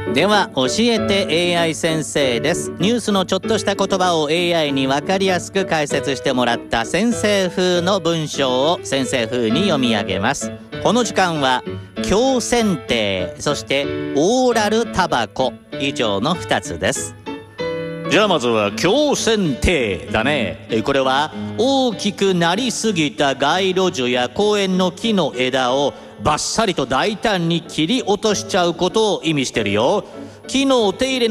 では教えて AI 先生です。ニュースのちょっとした言葉を AI に分かりやすく解説してもらった先生風の文章を先生風に読み上げます。この時間は強剪定、そしてオーラルタバコ、以上の2つです。じゃあまずは強剪定だね。これは大きくなりすぎた街路樹や公園の木の枝をバッサリと大胆に切り落としちゃうことを意味してるよ。木のお手入れ